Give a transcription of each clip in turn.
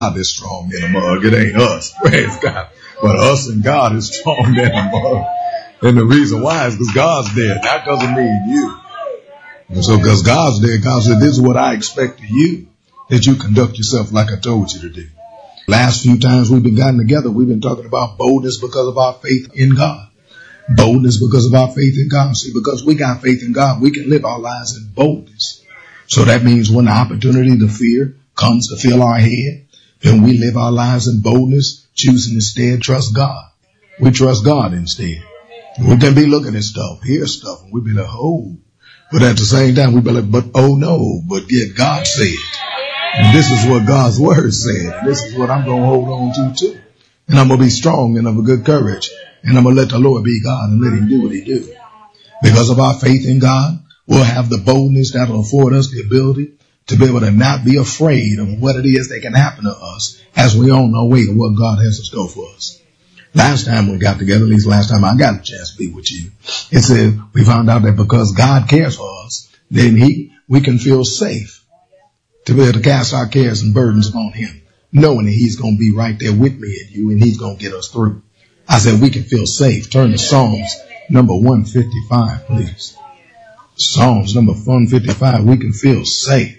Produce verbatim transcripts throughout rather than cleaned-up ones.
God is strong in a mug. It ain't us. Praise God. But us and God is strong in a mug. And the reason why is because God's dead. That doesn't mean you. And so because God's dead, God said, this is what I expect of you, that you conduct yourself like I told you to do. Last few times we've been gotten together, we've been talking about boldness because of our faith in God. Boldness because of our faith in God. See, because we got faith in God, we can live our lives in boldness. So that means when the opportunity to fear comes to fill our head, then we live our lives in boldness, choosing instead trust God. We trust God instead. We can be looking at stuff, hear stuff, and we be like, oh. But at the same time, we be like, but oh no, but yet God said. And this is what God's word said. And this is what I'm going to hold on to too. And I'm going to be strong and of a good courage. And I'm going to let the Lord be God and let him do what he do. Because of our faith in God, we'll have the boldness that will afford us the ability to be able to not be afraid of what it is that can happen to us as we on our way to what God has in store for us. Last time we got together, at least last time I got a chance to be with you, it said we found out that because God cares for us, then he, we can feel safe to be able to cast our cares and burdens upon him, knowing that he's going to be right there with me and you, and he's going to get us through. I said we can feel safe. Turn to Psalms number one fifty-five, please. Psalms number one fifty-five, we can feel safe.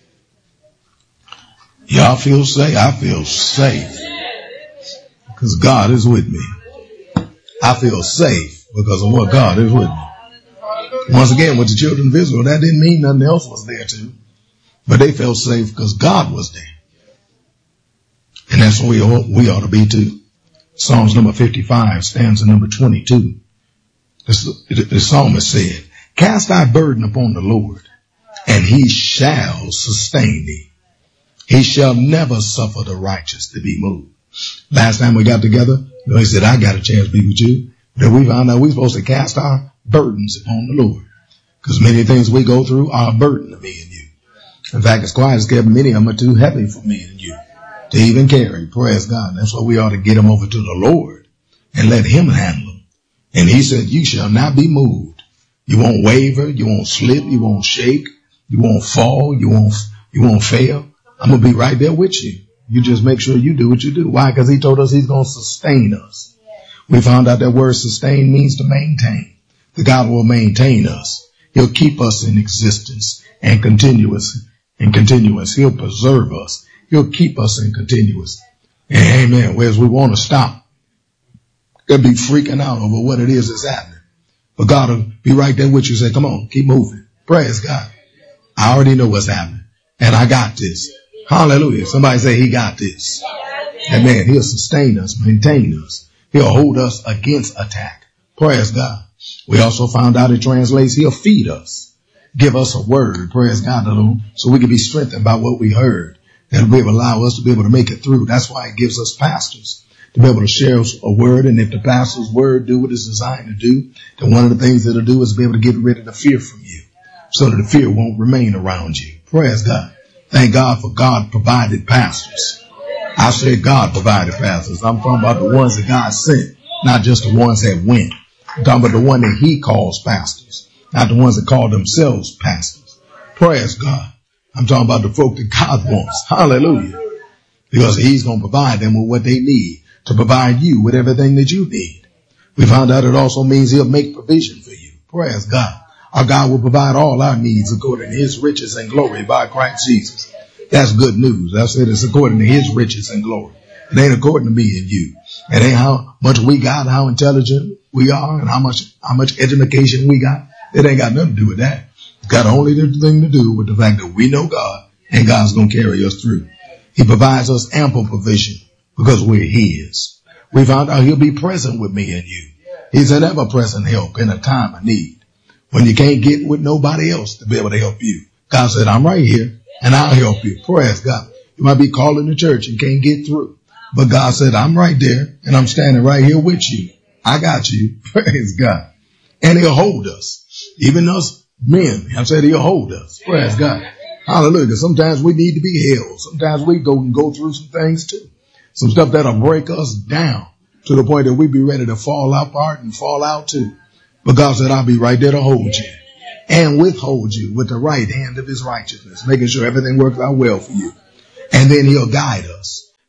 Y'all feel safe? I feel safe because God is with me. I feel safe because of what God is with me. Once again, with the children of Israel, that didn't mean nothing else was there too. But they felt safe because God was there. And that's what we ought, we ought to be too. Psalms number fifty-five, stanza number twenty-two. The, the psalmist said, cast thy burden upon the Lord, and he shall sustain thee. He shall never suffer the righteous to be moved. Last time we got together, he said, I got a chance to be with you. That we found out we're supposed to cast our burdens upon the Lord. Because many things we go through are a burden to me and you. In fact, as quiet as kept, many of them are too heavy for me and you to even carry. Praise God. That's why we ought to get them over to the Lord and let him handle them. And he said, you shall not be moved. You won't waver. You won't slip. You won't shake. You won't fall. You won't, you won't fail. I'm going to be right there with you. You just make sure you do what you do. Why? Because he told us he's going to sustain us. We found out that word sustain means to maintain. The God will maintain us. He'll keep us in existence and continuous and continuous. He'll preserve us. He'll keep us in continuous. And amen. Whereas we want to stop. They'll be freaking out over what it is that's happening. But God will be right there with you and say, come on, keep moving. Praise God. I already know what's happening. And I got this. Hallelujah. Somebody say he got this. Amen. He'll sustain us, maintain us. He'll hold us against attack. Praise God. We also found out it translates, he'll feed us. Give us a word. Praise God. So we can be strengthened by what we heard. That'll be able to allow us to be able to make it through. That's why it gives us pastors to be able to share a word. And if the pastor's word do what it's designed to do, then one of the things it'll do is be able to get rid of the fear from you so that the fear won't remain around you. Praise God. Thank God for God provided pastors. I said God provided pastors. I'm talking about the ones that God sent, not just the ones that went. I'm talking about the one that he calls pastors, not the ones that call themselves pastors. Praise God. I'm talking about the folk that God wants. Hallelujah. Because he's going to provide them with what they need to provide you with everything that you need. We found out it also means he'll make provision for you. Praise God. Our God will provide all our needs according to his riches and glory by Christ Jesus. That's good news. I said it's according to his riches and glory. It ain't according to me and you. It ain't how much we got, how intelligent we are, and how much how much education we got. It ain't got nothing to do with that. It's got only the thing to do with the fact that we know God and God's going to carry us through. He provides us ample provision because we're his. We found out he'll be present with me and you. He's an ever-present help in a time of need. When you can't get with nobody else to be able to help you. God said, I'm right here and I'll help you. Praise God. You might be calling the church and can't get through. But God said, I'm right there and I'm standing right here with you. I got you. Praise God. And he'll hold us. Even us men, I said he'll hold us. Praise God. Hallelujah. Sometimes we need to be held. Sometimes we go and go through some things too. Some stuff that'll break us down to the point that we be ready to fall apart and fall out too. But God said, I'll be right there to hold you and withhold you with the right hand of his righteousness, making sure everything works out well for you. And then he'll guide us.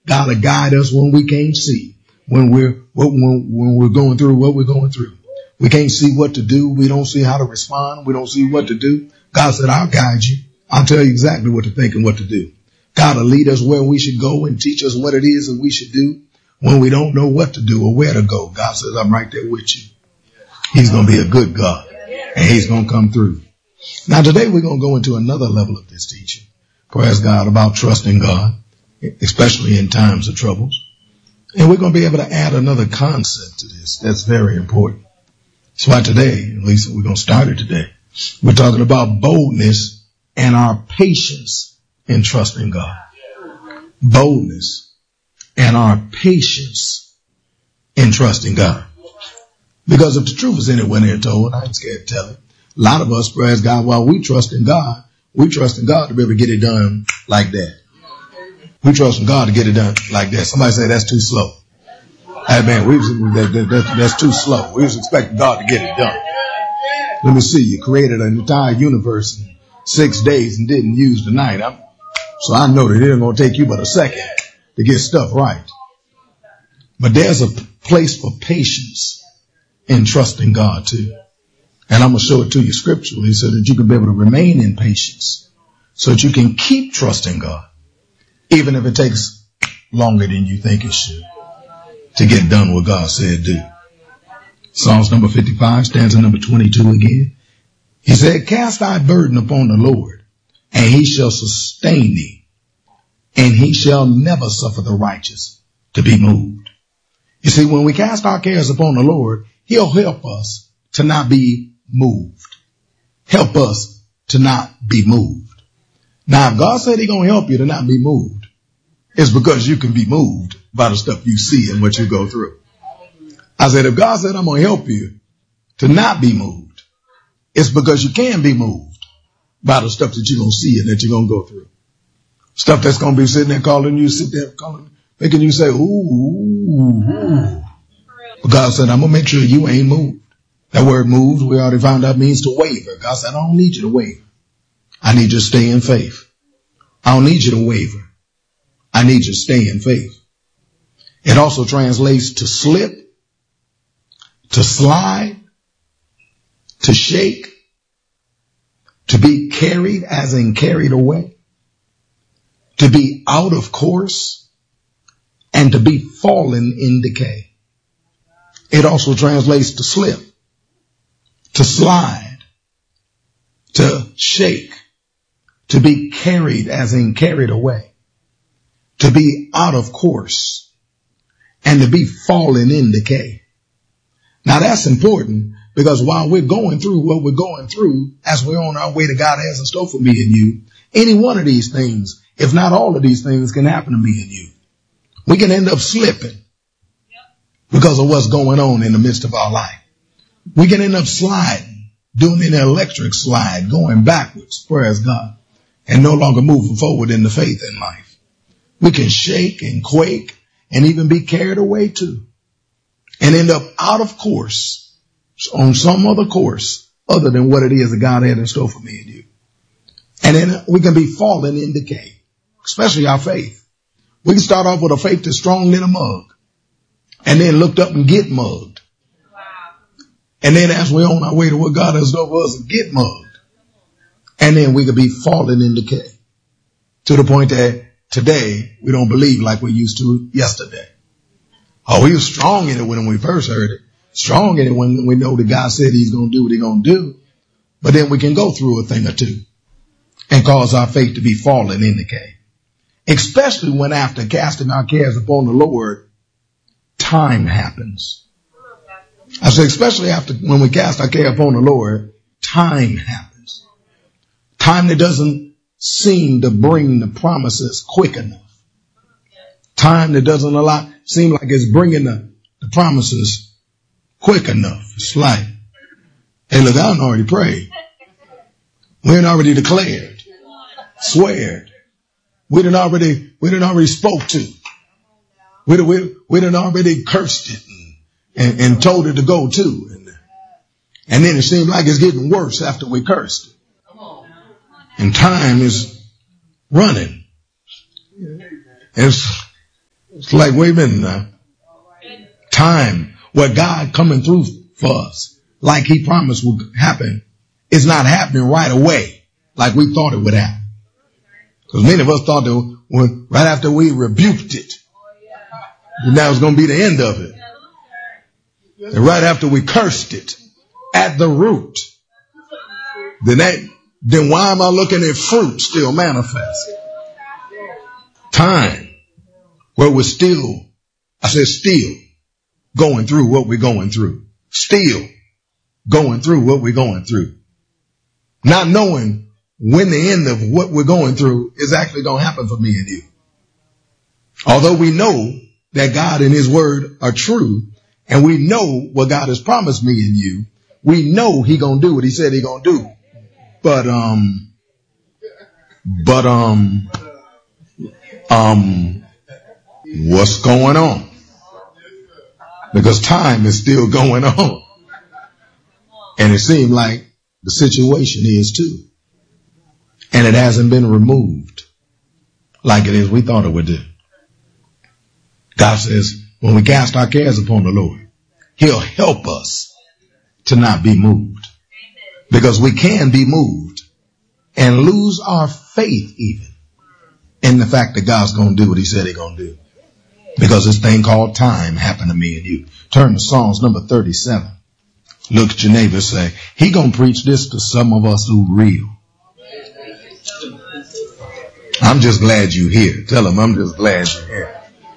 God will guide us when we can't see, when we're, when, when we're going through what we're going through. We can't see what to do. We don't see how to respond. We don't see what to do. God said, I'll guide you. I'll tell you exactly what to think and what to do. God will lead us where we should go and teach us what it is that we should do when we don't know what to do or where to go. God says, I'm right there with you. He's going to be a good God, and he's going to come through. Now, today we're going to go into another level of this teaching. Praise God, about trusting God, especially in times of troubles. And we're going to be able to add another concept to this that's very important. That's why today, at least we're going to start it today, we're talking about boldness and our patience in trusting God. Boldness and our patience in trusting God. Because if the truth is anywhere near told, I ain't scared to tell it. A lot of us, praise God, while we trust in God, we trust in God to be able to get it done like that. We trust in God to get it done like that. Somebody say that's too slow. Hey man, we was, that, that, that, that's too slow. We was expecting God to get it done. Let me see. You created an entire universe in six days and didn't use the night. I'm, so I know that it ain't going to take you but a second to get stuff right. But there's a place for patience in trusting God too. And I'm going to show it to you scripturally so that you can be able to remain in patience, so that you can keep trusting God, even if it takes longer than you think it should to get done what God said do. Psalms number fifty-five, stanza number twenty-two again. He said, cast thy burden upon the Lord, and he shall sustain thee, and he shall never suffer the righteous to be moved. You see, when we cast our cares upon the Lord, he'll help us to not be moved. Help us to not be moved. Now, if God said he's going to help you to not be moved, it's because you can be moved by the stuff you see and what you go through. I said, if God said I'm going to help you to not be moved, it's because you can be moved by the stuff that you're going to see and that you're going to go through. Stuff that's going to be sitting there calling you, sit there calling, making you say, ooh, ooh, ooh. But God said, I'm going to make sure you ain't moved. That word moved, we already found out, means to waver. God said, I don't need you to waver. I need you to stay in faith. I don't need you to waver. I need you to stay in faith. It also translates to slip, to slide, to shake, to be carried, as in carried away, to be out of course, and to be fallen in decay. It also translates to slip, to slide, to shake, to be carried, as in carried away, to be out of course, and to be fallen in decay. Now that's important, because while we're going through what we're going through, as we're on our way to God has in store for me and you, any one of these things, if not all of these things, can happen to me and you. We can end up slipping because of what's going on in the midst of our life. We can end up sliding, doing an electric slide, going backwards, praise God, and no longer moving forward in the faith in life. We can shake and quake and even be carried away too, and end up out of course on some other course other than what it is that God had in store for me and you. And then we can be falling in decay, especially our faith. We can start off with a faith that's strong in a mug, and then looked up and get mugged. And then as we're on our way to what God has done for us, get mugged. And then we could be falling in decay to the point that today we don't believe like we used to yesterday. Oh, we were strong in it when we first heard it. Strong in it when we know that God said he's going to do what he's going to do. But then we can go through a thing or two and cause our faith to be falling in decay. Especially when after casting our cares upon the Lord, time happens. I say, especially after when we cast our care upon the Lord, time happens. Time that doesn't seem to bring the promises quick enough. Time that doesn't allow, seem like it's bringing the, the promises quick enough. It's like, hey, look, I done already prayed. We done already declared, sweared. We done already, we done already spoke to. We done, we, we done already cursed it. And, and told it to go too. And, and then it seems like it's getting worse after we cursed. And time is running. It's, It's like, wait a minute now. Time where God coming through for us like he promised would happen is not happening right away like we thought it would happen. Because many of us thought that when, right after we rebuked it, that was going to be the end of it. And right after we cursed it at the root, then that, then why am I looking at fruit still manifest? Time where we're still, I said still, going through what we're going through. Still going through what we're going through. Not knowing when the end of what we're going through is actually going to happen for me and you. Although we know that God and his word are true, and we know what God has promised me and you, we know he going to do what he said he going to do. But, um, but, um, um, what's going on? Because time is still going on. And it seemed like the situation is too. And it hasn't been removed like it is we thought it would do. God says, when we cast our cares upon the Lord, he'll help us to not be moved. Because we can be moved and lose our faith even in the fact that God's going to do what he said he's going to do. Because this thing called time happened to me and you. Turn to Psalms number thirty-seven. Look at your neighbor and say, he going to preach this to some of us who real. I'm just glad you're here. Tell him I'm just glad you're here.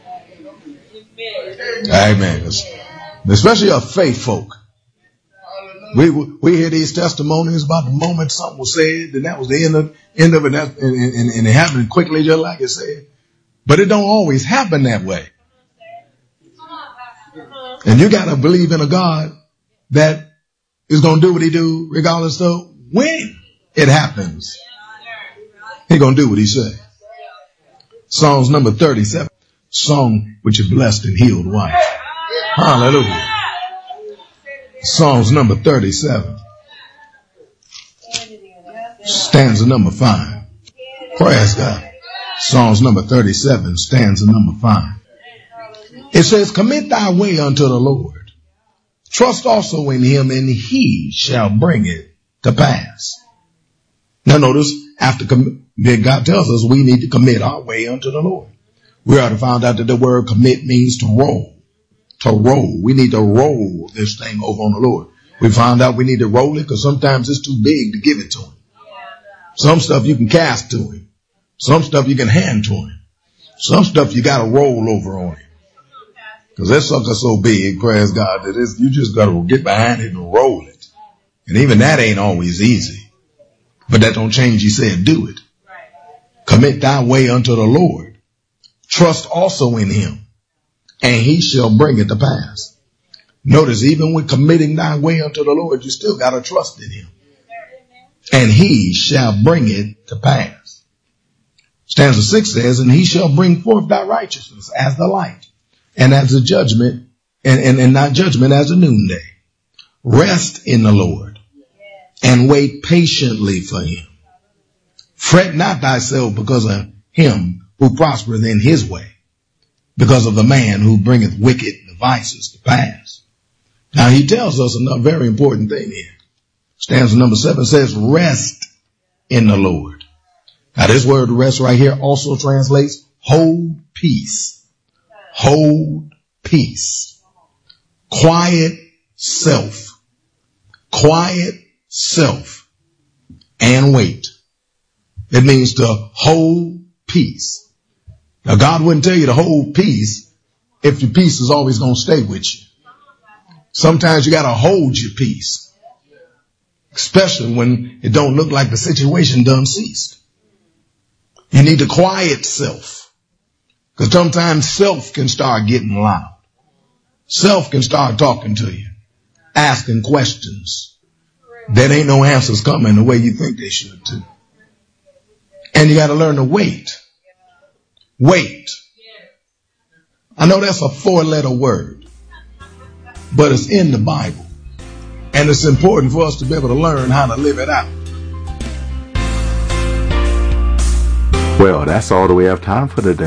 Amen. Especially our faith folk. We we hear these testimonies about the moment something was said, and that was the end of end of it, and, and, and it happened quickly, just like it said. But it don't always happen that way. And you got to believe in a God that is going to do what he do, regardless of when it happens. He going to do what he said. Psalms number thirty-seven, song which is blessed and healed wife. Hallelujah. Psalms number thirty-seven, stanza number five. Praise God. Psalms number thirty-seven, stanza number five. It says, commit thy way unto the Lord. Trust also in him, and he shall bring it to pass. Now notice, after com- God tells us we need to commit our way unto the Lord. We already found out that the word commit means to roll. To roll. We need to roll this thing over on the Lord. We found out we need to roll it because sometimes it's too big to give it to him. Some stuff you can cast to him. Some stuff you can hand to him. Some stuff you got to roll over on him. Because that sucker's so big, praise God, that it's, you just got to get behind it and roll it. And even that ain't always easy. But that don't change. He said, do it. Commit thy way unto the Lord. Trust also in him, and he shall bring it to pass. Notice, even with committing thy way unto the Lord, you still got to trust in him. And he shall bring it to pass. Stanza six says, and he shall bring forth thy righteousness as the light, and as the judgment, and, and, and thy judgment as a noonday. Rest in the Lord, and wait patiently for him. Fret not thyself because of him who prospereth in his way, because of the man who bringeth wicked devices to pass. Now he tells us a very important thing here. Stanza number seven says, rest in the Lord. Now this word rest right here also translates hold peace. Hold peace. Quiet self. Quiet self. And wait. It means to hold peace. Now God wouldn't tell you to hold peace if your peace is always going to stay with you. Sometimes you got to hold your peace. Especially when it don't look like the situation done ceased. You need to quiet self. Because sometimes self can start getting loud. Self can start talking to you. Asking questions. That ain't no answers coming the way you think they should too. And you got to learn to wait. Wait. I know that's a four-letter word, but it's in the Bible. And it's important for us to be able to learn how to live it out. Well, that's all that we have time for today.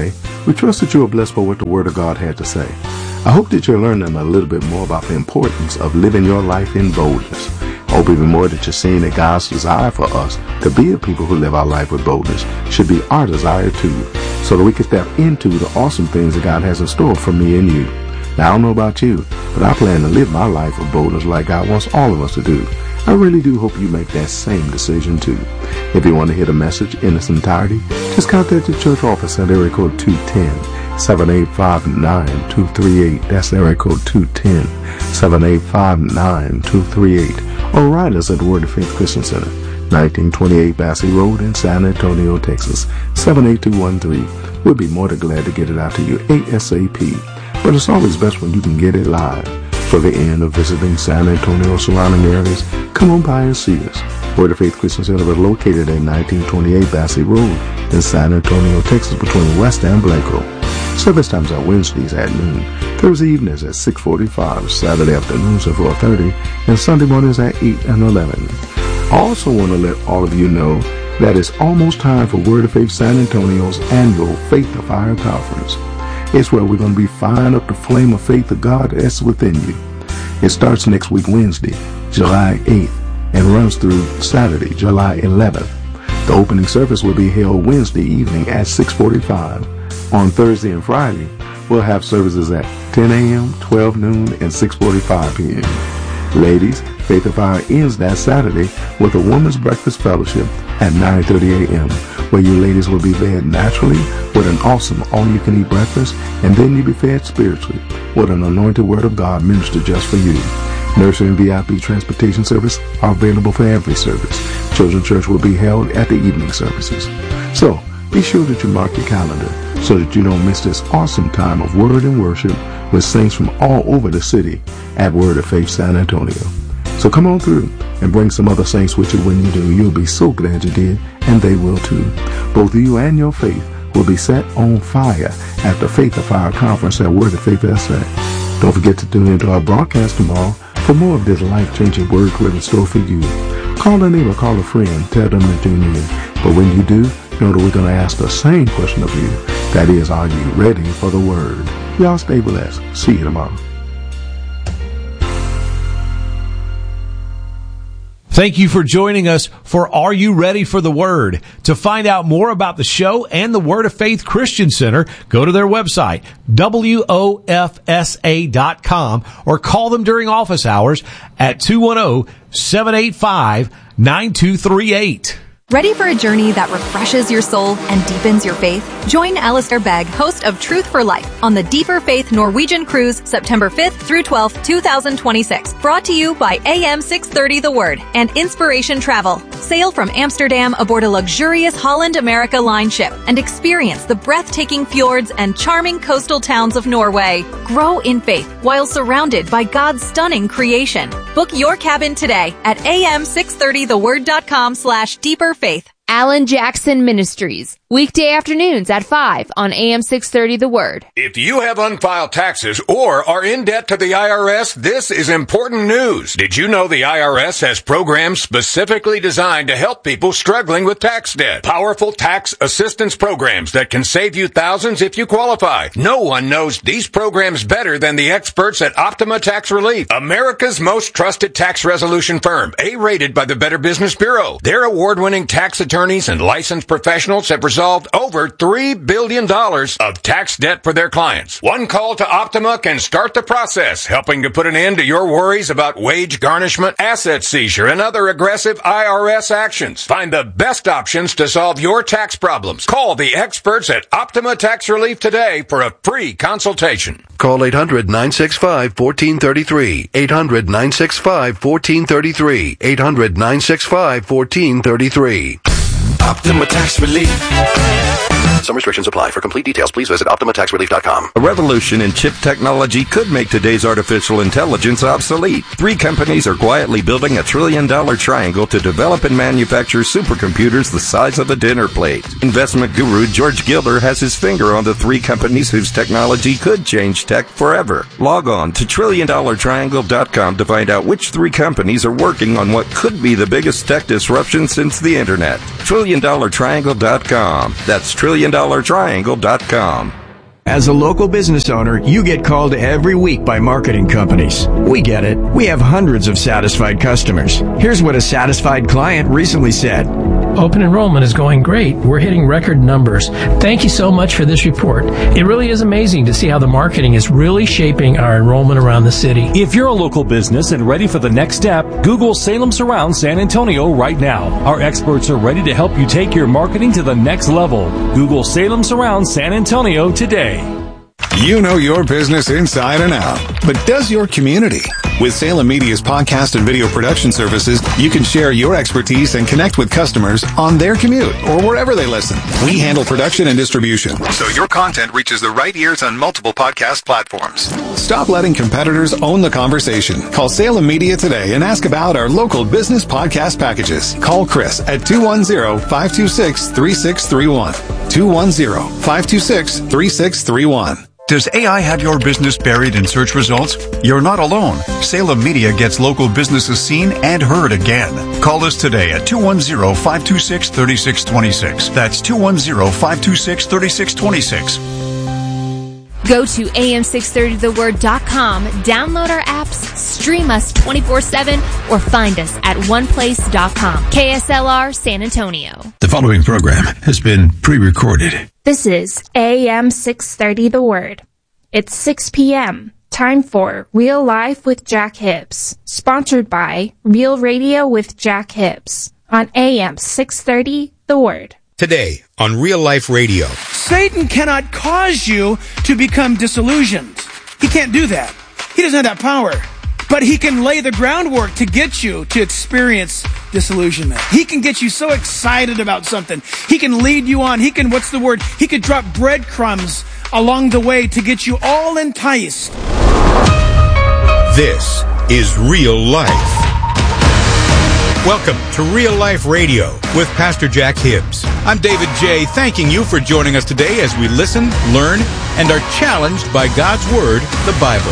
We trust that you are blessed by what the Word of God had to say. I hope that you're learning a little bit more about the importance of living your life in boldness. I hope even more that you're seeing that God's desire for us to be a people who live our life with boldness should be our desire too, so that we can step into the awesome things that God has in store for me and you. Now, I don't know about you, but I plan to live my life with boldness like God wants all of us to do. I really do hope you make that same decision too. If you want to hear the message in its entirety, just contact your church office at area code two one zero, seven eight five nine, two three eight. That's area code two one zero, seven eight five nine, two three eight. Or write us at Word of Faith Christian Center, nineteen twenty-eight Bassey Road in San Antonio, Texas, seven eight two one three. We'll be more than glad to get it out to you ASAP. But it's always best when you can get it live. For the end of visiting San Antonio surrounding areas, come on by and see us. Word of Faith Christian Center is located at nineteen twenty-eight Bassey Road in San Antonio, Texas, between West and Blanco. Service times are Wednesdays at noon, Thursday evenings at six forty-five, Saturday afternoons at four thirty, and Sunday mornings at eight and eleven. I also want to let all of you know that it's almost time for Word of Faith San Antonio's annual Faith of Fire Conference. It's where we're going to be firing up the flame of faith of God that's within you. It starts next week, Wednesday, July eighth, and runs through Saturday, July eleventh. The opening service will be held Wednesday evening at six forty-five. On Thursday and Friday, we'll have services at ten a.m., twelve noon, and six forty-five p.m. Ladies, Faith of Fire ends that Saturday with a women's breakfast fellowship at nine thirty a.m., where you ladies will be fed naturally with an awesome all-you-can-eat breakfast, and then you'll be fed spiritually with an anointed word of God ministered just for you. Nursery and V I P transportation service are available for every service. Children's Church will be held at the evening services. So, be sure that you mark your calendar so that you don't miss this awesome time of word and worship with saints from all over the city at Word of Faith San Antonio. So come on through and bring some other saints with you. When you do, you'll be so glad you did, and they will too. Both you and your faith will be set on fire at the Faith of Fire Conference at Word of Faith S A. Don't forget to tune into our broadcast tomorrow for more of this life-changing word we're in store for you. Call a neighbor, call a friend, tell them to tune in. But when you do, know that we're going to ask the same question of you. That is, are you ready for the word? Y'all stay blessed. See you tomorrow. Thank you for joining us for Are You Ready for the Word? To find out more about the show and the Word of Faith Christian Center, go to their website, W O F S A dot com, or call them during office hours at two one zero, seven eight five, nine two three eight. Ready for a journey that refreshes your soul and deepens your faith? Join Alistair Begg, host of Truth for Life, on the Deeper Faith Norwegian Cruise, September fifth through twelfth, twenty twenty-six. Brought to you by A M six thirty The Word and Inspiration Travel. Sail from Amsterdam aboard a luxurious Holland America Line ship and experience the breathtaking fjords and charming coastal towns of Norway. Grow in faith while surrounded by God's stunning creation. Book your cabin today at A M six thirty the word dot com slash deeper faith. Alan Jackson Ministries, weekday afternoons at five on A M six thirty The Word. If you have unfiled taxes or are in debt to the I R S, this is important news. Did you know the I R S has programs specifically designed to help people struggling with tax debt? Powerful tax assistance programs that can save you thousands if you qualify. No one knows these programs better than the experts at Optima Tax Relief, America's most trusted tax resolution firm, A-rated by the Better Business Bureau. Their award-winning tax attorney Attorneys and licensed professionals have resolved over three billion dollars of tax debt for their clients. One call to Optima can start the process, helping to put an end to your worries about wage garnishment, asset seizure, and other aggressive I R S actions. Find the best options to solve your tax problems. Call the experts at Optima Tax Relief today for a free consultation. Call eight hundred, nine six five, one four three three. eight hundred, nine six five, one four three three. eight hundred, nine six five, one four three three. Optima Tax Relief. Some restrictions apply. For complete details, please visit Optima Tax Relief dot com. A revolution in chip technology could make today's artificial intelligence obsolete. Three companies are quietly building a trillion-dollar triangle to develop and manufacture supercomputers the size of a dinner plate. Investment guru George Gilder has his finger on the three companies whose technology could change tech forever. Log on to trillion dollar triangle dot com to find out which three companies are working on what could be the biggest tech disruption since the Internet. trillion dollar triangle dot com. That's trillion dollar triangle dot com. As a local business owner, you get called every week by marketing companies. We get it. We have hundreds of satisfied customers. Here's what a satisfied client recently said. Open enrollment is going great. We're hitting record numbers. Thank you so much for this report. It really is amazing to see how the marketing is really shaping our enrollment around the city. If you're a local business and ready for the next step, Google Salem Surround San Antonio right now. Our experts are ready to help you take your marketing to the next level. Google Salem Surround San Antonio today. You know your business inside and out, but does your community? With Salem Media's podcast and video production services, you can share your expertise and connect with customers on their commute or wherever they listen. We handle production and distribution, so your content reaches the right ears on multiple podcast platforms. Stop letting competitors own the conversation. Call Salem Media today and ask about our local business podcast packages. Call Chris at two one zero, five two six, three six three one. two one zero, five two six, three six three one. Does A I have your business buried in search results? You're not alone. Salem Media gets local businesses seen and heard again. Call us today at two one zero, five two six, three six two six. That's two one zero, five two six, three six two six. Go to A M six thirty the word dot com, download our apps, stream us twenty-four seven, or find us at one place dot com. K S L R San Antonio. The following program has been pre-recorded. This is A M six thirty The Word. It's six p.m. Time for Real Life with Jack Hibbs. Sponsored by Real Radio with Jack Hibbs on A M six thirty The Word. Today on Real Life Radio. Satan cannot cause you to become disillusioned. He can't do that. He doesn't have that power. But he can lay the groundwork to get you to experience disillusionment. He can get you so excited about something. He can lead you on. He can, what's the word? He could drop breadcrumbs along the way to get you all enticed. This is Real Life. Welcome to Real Life Radio with Pastor Jack Hibbs. I'm David J., thanking you for joining us today as we listen, learn, and are challenged by God's Word, the Bible.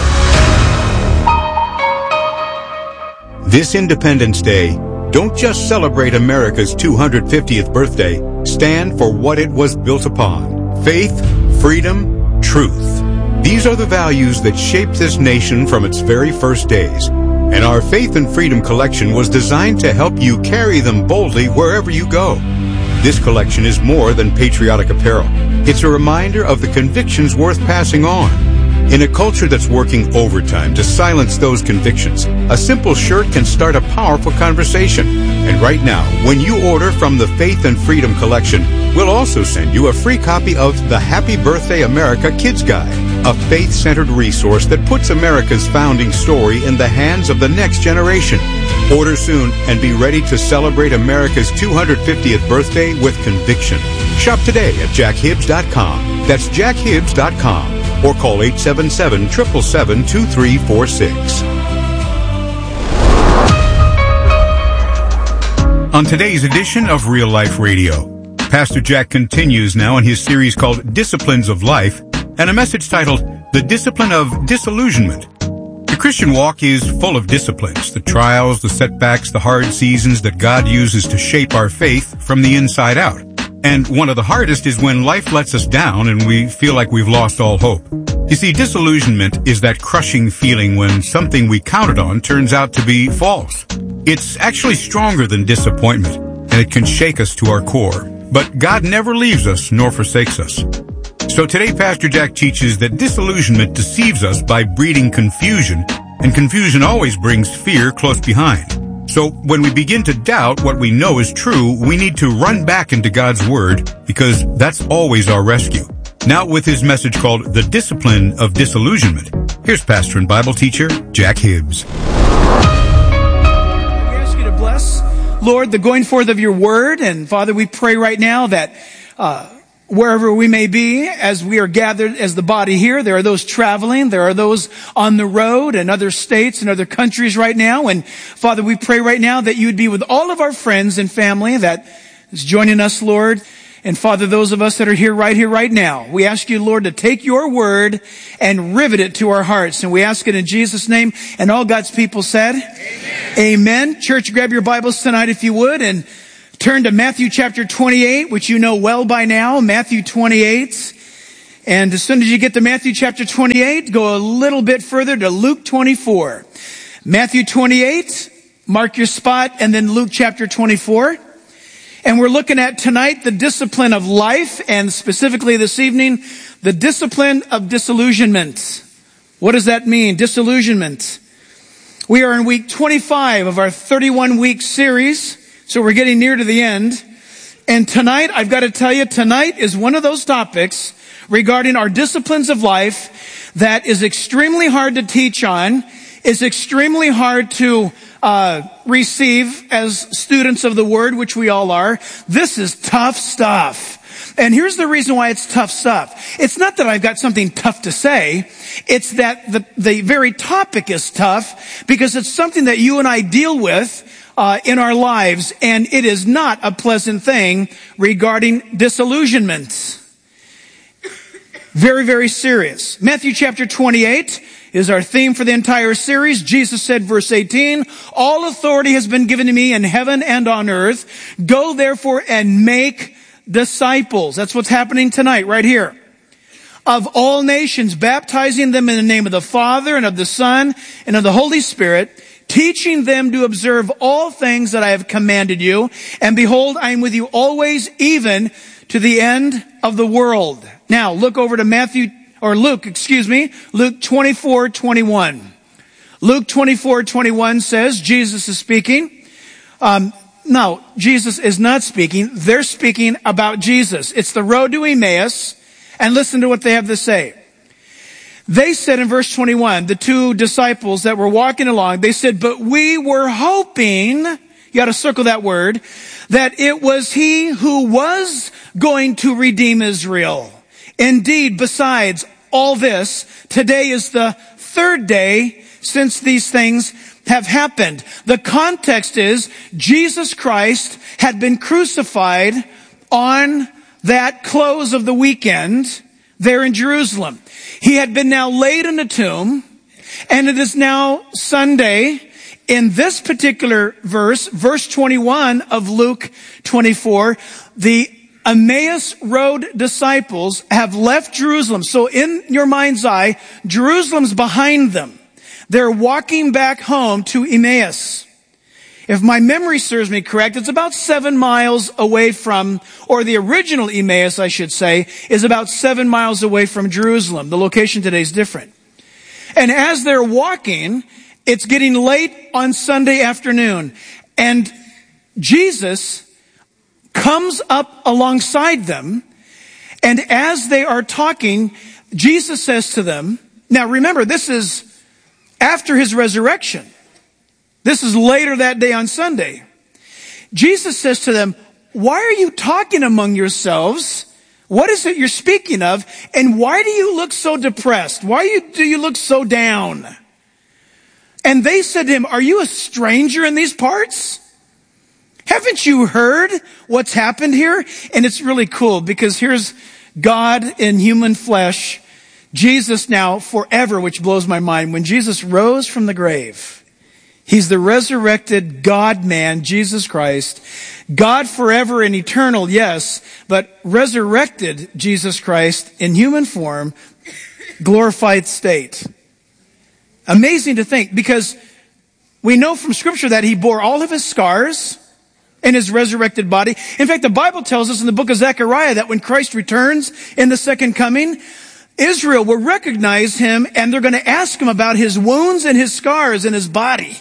This Independence Day, don't just celebrate America's two hundred fiftieth birthday. Stand for what it was built upon. Faith, freedom, truth. These are the values that shaped this nation from its very first days. And our Faith and Freedom collection was designed to help you carry them boldly wherever you go. This collection is more than patriotic apparel. It's a reminder of the convictions worth passing on. In a culture that's working overtime to silence those convictions, a simple shirt can start a powerful conversation. And right now, when you order from the Faith and Freedom collection, we'll also send you a free copy of the Happy Birthday America Kids Guide, a faith-centered resource that puts America's founding story in the hands of the next generation. Order soon and be ready to celebrate America's two hundred fiftieth birthday with conviction. Shop today at jack hibbs dot com. That's jack hibbs dot com. Or call eight seven seven, seven seven seven, two three four six. On today's edition of Real Life Radio, Pastor Jack continues now in his series called Disciplines of Life, and a message titled The Discipline of Disillusionment. The Christian walk is full of disciplines, the trials, the setbacks, the hard seasons that God uses to shape our faith from the inside out. And one of the hardest is when life lets us down and we feel like we've lost all hope. You see, disillusionment is that crushing feeling when something we counted on turns out to be false. It's actually stronger than disappointment, and it can shake us to our core. But God never leaves us nor forsakes us. So today, Pastor Jack teaches that disillusionment deceives us by breeding confusion, and confusion always brings fear close behind. So when we begin to doubt what we know is true, we need to run back into God's Word, because that's always our rescue. Now with his message called The Discipline of Disillusionment, here's pastor and Bible teacher Jack Hibbs. We ask you to bless, Lord, the going forth of your Word. And Father, we pray right now that uh wherever we may be, as we are gathered as the body here, there are those traveling, there are those on the road in other states and other countries right now. And Father, we pray right now that you would be with all of our friends and family that is joining us, Lord. And Father, those of us that are here right here right now, we ask you, Lord, to take your word and rivet it to our hearts. And we ask it in Jesus' name. And all God's people said, Amen. Amen. Church, grab your Bibles tonight if you would, and turn to Matthew chapter twenty-eight, which you know well by now. Matthew twenty-eight. And as soon as you get to Matthew chapter twenty-eight, go a little bit further to Luke twenty-four. Matthew twenty-eight, mark your spot, and then Luke chapter twenty-four. And we're looking at tonight the discipline of life, and specifically this evening, the discipline of disillusionment. What does that mean? Disillusionment. We are in week twenty-five of our thirty-one week series, so we're getting near to the end. And tonight, I've got to tell you, tonight is one of those topics regarding our disciplines of life that is extremely hard to teach on, is extremely hard to uh receive as students of the Word, which we all are. This is tough stuff. And here's the reason why it's tough stuff. It's not that I've got something tough to say. It's that the, the very topic is tough because it's something that you and I deal with uh in our lives, and it is not a pleasant thing regarding disillusionment. Very, very serious. Matthew chapter twenty-eight is our theme for the entire series. Jesus said, verse eighteen, all authority has been given to me in heaven and on earth. Go therefore and make disciples. That's what's happening tonight, right here. Of all nations, baptizing them in the name of the Father and of the Son and of the Holy Spirit, teaching them to observe all things that I have commanded you. And behold, I am with you always, even to the end of the world. Now, look over to Matthew, or Luke, excuse me, Luke twenty-four twenty-one. Luke twenty-four twenty-one says, Jesus is speaking. Um, no, Jesus is not speaking. They're speaking about Jesus. It's the road to Emmaus. And listen to what they have to say. They said in verse twenty-one, the two disciples that were walking along, they said, but we were hoping, you got to circle that word, that it was he who was going to redeem Israel. Indeed, besides all this, today is the third day since these things have happened. The context is Jesus Christ had been crucified on that close of the weekend there in Jerusalem. He had been now laid in a tomb, and it is now Sunday. In this particular verse, verse twenty-one of Luke twenty-four, the Emmaus Road disciples have left Jerusalem. So in your mind's eye, Jerusalem's behind them. They're walking back home to Emmaus. If my memory serves me correct, it's about seven miles away from, or the original Emmaus, I should say, is about seven miles away from Jerusalem. The location today is different. And as they're walking, it's getting late on Sunday afternoon. And Jesus comes up alongside them, and as they are talking, Jesus says to them, now remember, this is after his resurrection. This is later that day on Sunday. Jesus says to them, why are you talking among yourselves? What is it you're speaking of? And why do you look so depressed? Why do you look so down? And they said to him, are you a stranger in these parts? Haven't you heard what's happened here? And it's really cool because here's God in human flesh, Jesus now forever, which blows my mind. When Jesus rose from the grave, he's the resurrected God-man, Jesus Christ. God forever and eternal, yes, but resurrected Jesus Christ in human form, glorified state. Amazing to think, because we know from Scripture that he bore all of his scars in his resurrected body. In fact, the Bible tells us in the book of Zechariah that when Christ returns in the second coming, Israel will recognize him, and they're going to ask him about his wounds and his scars in his body.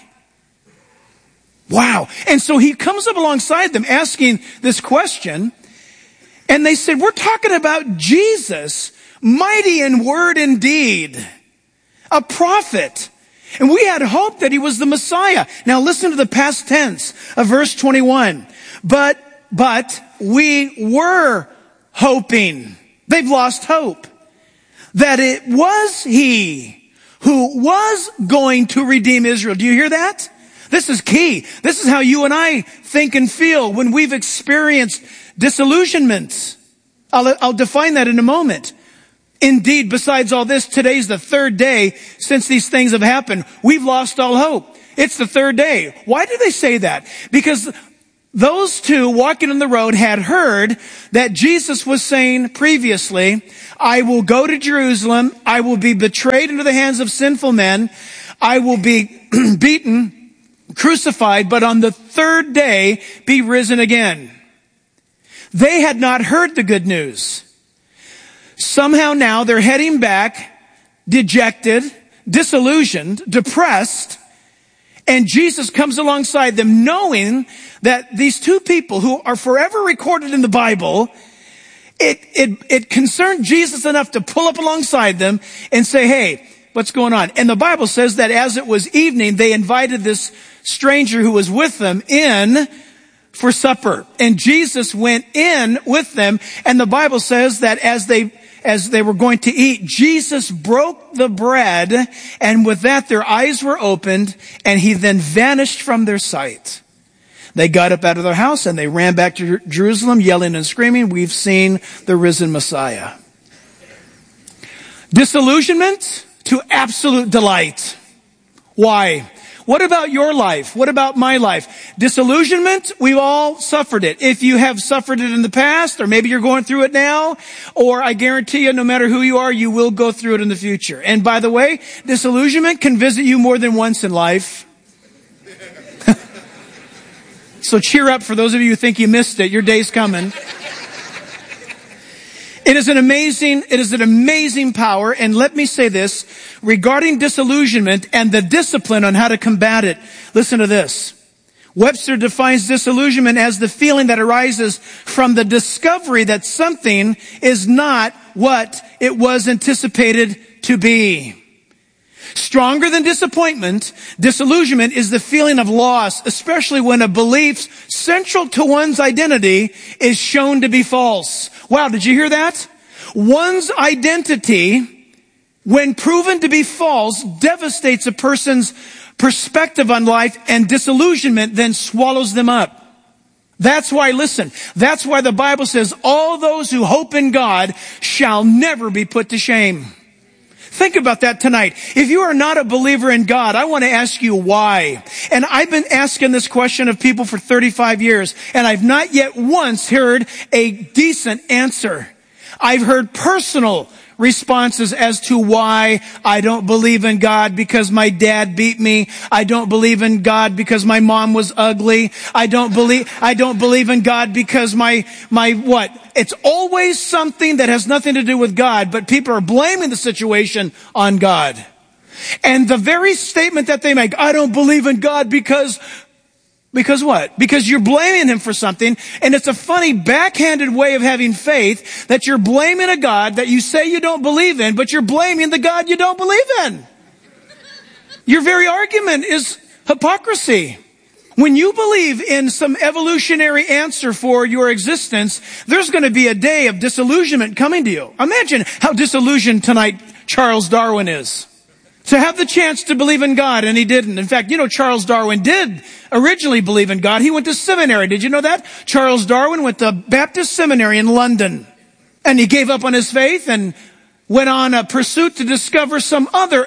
Wow. And so he comes up alongside them asking this question, and they said, we're talking about Jesus, mighty in word and deed, a prophet. And we had hope that he was the Messiah. Now listen to the past tense of verse twenty-one. But, but we were hoping. They've lost hope. That it was he who was going to redeem Israel. Do you hear that? This is key. This is how you and I think and feel when we've experienced disillusionment. I'll, I'll define that in a moment. Indeed, besides all this, today's the third day since these things have happened. We've lost all hope. It's the third day. Why do they say that? Because those two walking on the road had heard that Jesus was saying previously, I will go to Jerusalem, I will be betrayed into the hands of sinful men, I will be beaten, crucified, but on the third day be risen again. They had not heard the good news. Somehow now they're heading back, dejected, disillusioned, depressed, and Jesus comes alongside them knowing that these two people who are forever recorded in the Bible, it, it, it concerned Jesus enough to pull up alongside them and say, hey, what's going on? And the Bible says that as it was evening, they invited this stranger who was with them in for supper. And Jesus went in with them. And the Bible says that as they As they were going to eat, Jesus broke the bread, and with that their eyes were opened, and he then vanished from their sight. They got up out of their house, and they ran back to Jerusalem, yelling and screaming, we've seen the risen Messiah. Disillusionment to absolute delight. Why? What about your life? What about my life? Disillusionment, we've all suffered it. If you have suffered it in the past, or maybe you're going through it now, or I guarantee you, no matter who you are, you will go through it in the future. And by the way, disillusionment can visit you more than once in life. So cheer up for those of you who think you missed it. Your day's coming. It is an amazing, it is an amazing power. And let me say this regarding disillusionment and the discipline on how to combat it. Listen to this. Webster defines disillusionment as the feeling that arises from the discovery that something is not what it was anticipated to be. Stronger than disappointment, disillusionment is the feeling of loss, especially when a belief central to one's identity is shown to be false. Wow, did you hear that? One's identity, when proven to be false, devastates a person's perspective on life, and disillusionment then swallows them up. That's why, listen, that's why the Bible says, all those who hope in God shall never be put to shame. Think about that tonight. If you are not a believer in God, I want to ask you why. And I've been asking this question of people for thirty-five years, and I've not yet once heard a decent answer. I've heard personal responses as to why I don't believe in God because my dad beat me. I don't believe in God because my mom was ugly. I don't believe, I don't believe in God because my, my what? It's always something that has nothing to do with God, but people are blaming the situation on God. And the very statement that they make, I don't believe in God because Because what? Because you're blaming him for something, and it's a funny backhanded way of having faith that you're blaming a God that you say you don't believe in, but you're blaming the God you don't believe in. Your very argument is hypocrisy. When you believe in some evolutionary answer for your existence, there's going to be a day of disillusionment coming to you. Imagine how disillusioned tonight Charles Darwin is. To have the chance to believe in God, and he didn't. In fact, you know, Charles Darwin did originally believe in God. He went to seminary. Did you know that? Charles Darwin went to Baptist Seminary in London. And he gave up on his faith and went on a pursuit to discover some other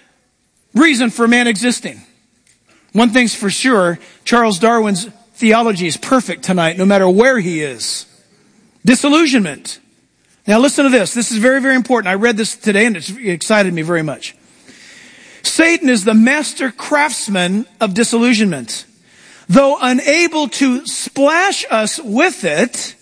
reason for man existing. One thing's for sure, Charles Darwin's theology is perfect tonight, no matter where he is. Disillusionment. Now listen to this. This is very, very important. I read this today and it's excited me very much. Satan is the master craftsman of disillusionment. Though unable to splash us with it,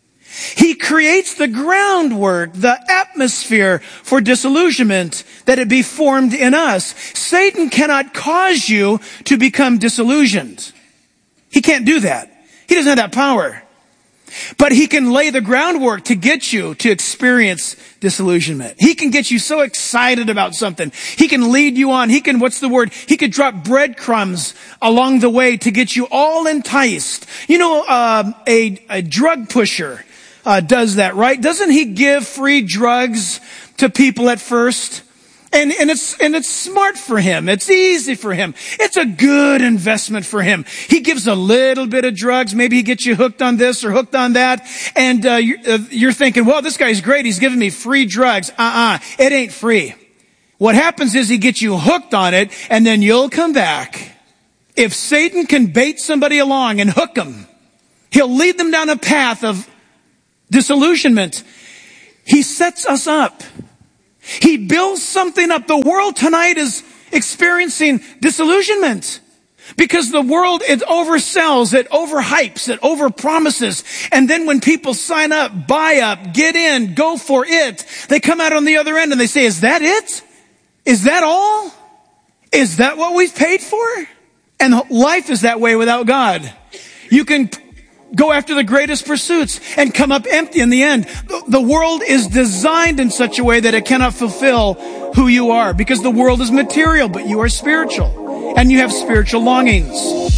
he creates the groundwork, the atmosphere for disillusionment, that it be formed in us. Satan cannot cause you to become disillusioned. He can't do that. He doesn't have that power. But he can lay the groundwork to get you to experience disillusionment. He can get you so excited about something. He can lead you on. He can, what's the word? He could drop breadcrumbs along the way to get you all enticed. You know, uh, a, a drug pusher uh, does that, right? Doesn't he give free drugs to people at first? And, and it's, and it's smart for him. It's easy for him. It's a good investment for him. He gives a little bit of drugs. Maybe he gets you hooked on this or hooked on that. And, uh, you're, uh, you're thinking, well, this guy's great. He's giving me free drugs. Uh-uh. It ain't free. What happens is he gets you hooked on it and then you'll come back. If Satan can bait somebody along and hook them, He'll lead them down a path of disillusionment. He sets us up. He builds something up. The world tonight is experiencing disillusionment because the world, it oversells, it overhypes, it overpromises. And then when people sign up, buy up, get in, go for it, they come out on the other end and they say, is that it? Is that all? Is that what we've paid for? And life is that way without God. You can go after the greatest pursuits and come up empty in the end. The world is designed in such a way that it cannot fulfill who you are because the world is material, but you are spiritual and you have spiritual longings.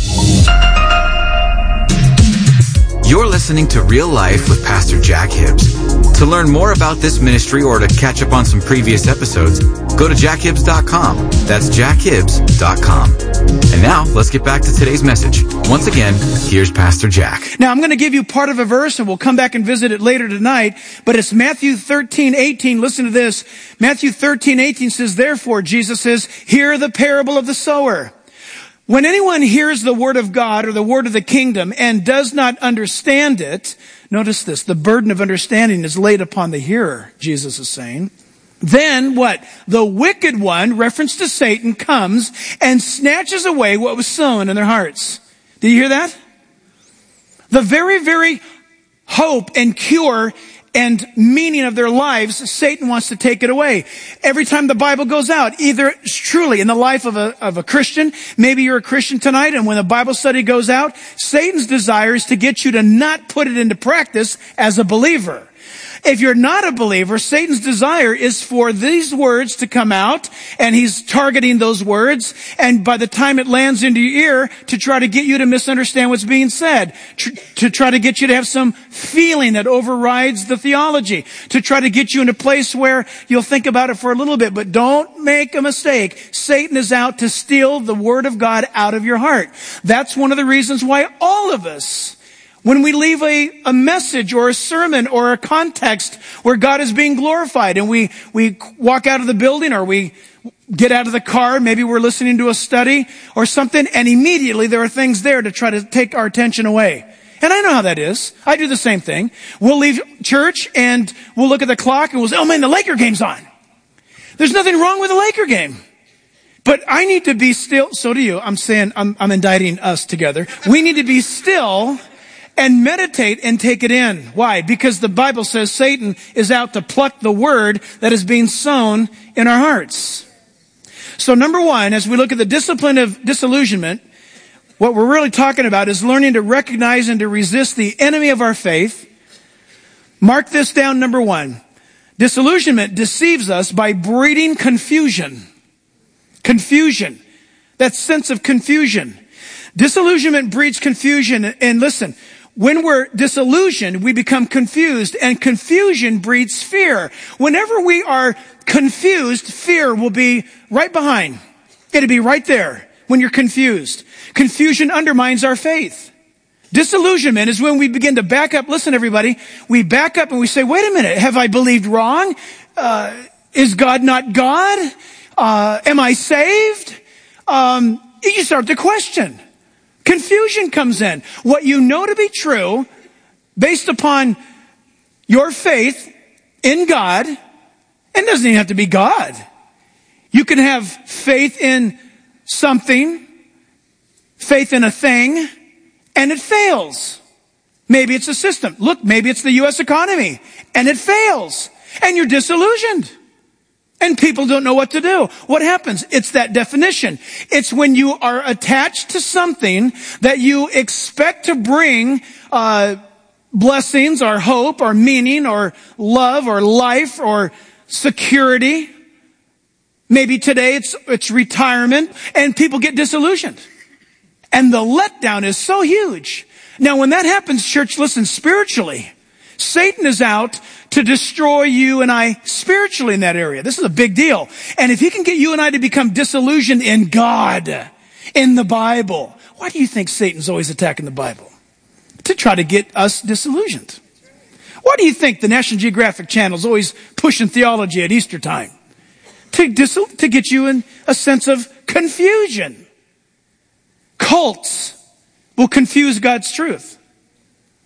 You're listening to Real Life with Pastor Jack Hibbs. To learn more about this ministry or to catch up on some previous episodes, go to jack hibbs dot com. That's jack hibbs dot com. And now, let's get back to today's message. Once again, here's Pastor Jack. Now, I'm going to give you part of a verse, and we'll come back and visit it later tonight, but it's Matthew thirteen eighteen. Listen to this. Matthew thirteen eighteen says, therefore, Jesus says, hear the parable of the sower. When anyone hears the word of God or the word of the kingdom and does not understand it, notice this, the burden of understanding is laid upon the hearer, Jesus is saying. Then what? The wicked one, reference to Satan, comes and snatches away what was sown in their hearts. Did you hear that? The very, very hope and cure and meaning of their lives, Satan wants to take it away. Every time the Bible goes out, either truly in the life of a, of a Christian, maybe you're a Christian tonight, and when the Bible study goes out, Satan's desire is to get you to not put it into practice as a believer. If you're not a believer, Satan's desire is for these words to come out, and he's targeting those words, and by the time it lands into your ear, to try to get you to misunderstand what's being said, tr- to try to get you to have some feeling that overrides the theology, to try to get you in a place where you'll think about it for a little bit, but don't make a mistake. Satan is out to steal the word of God out of your heart. That's one of the reasons why all of us, when we leave a, a message or a sermon or a context where God is being glorified and we, we walk out of the building or we get out of the car, maybe we're listening to a study or something, and immediately there are things there to try to take our attention away. And I know how that is. I do the same thing. We'll leave church and we'll look at the clock and we'll say, oh man, the Laker game's on. There's nothing wrong with the Laker game. But I need to be still. So do you. I'm saying, I'm, I'm indicting us together. We need to be still and meditate and take it in. Why? Because the Bible says Satan is out to pluck the word that is being sown in our hearts. So number one, as we look at the discipline of disillusionment, what we're really talking about is learning to recognize and to resist the enemy of our faith. Mark this down, number one. Disillusionment deceives us by breeding confusion. Confusion. That sense of confusion. Disillusionment breeds confusion. And listen, when we're disillusioned, we become confused, and confusion breeds fear. Whenever we are confused, fear will be right behind. It'll be right there when you're confused. Confusion undermines our faith. Disillusionment is when we begin to back up. Listen, everybody, we back up and we say, wait a minute, have I believed wrong? Uh, is God not God? Uh, am I saved? Um, you start to question. Confusion comes in. What you know to be true, based upon your faith in God, it doesn't even have to be God. You can have faith in something, faith in a thing, and it fails. Maybe it's a system. Look, maybe it's the U S economy, and it fails. And you're disillusioned. And people don't know what to do. What happens? It's that definition. It's when you are attached to something that you expect to bring uh blessings or hope or meaning or love or life or security. Maybe today it's it's retirement, and people get disillusioned. And the letdown is so huge. Now when that happens, church, listen, spiritually, Satan is out to destroy you and I spiritually in that area. This is a big deal. And if he can get you and I to become disillusioned in God, in the Bible, why do you think Satan's always attacking the Bible? To try to get us disillusioned. Why do you think the National Geographic Channel is always pushing theology at Easter time? To, dis- to get you in a sense of confusion. Cults will confuse God's truth.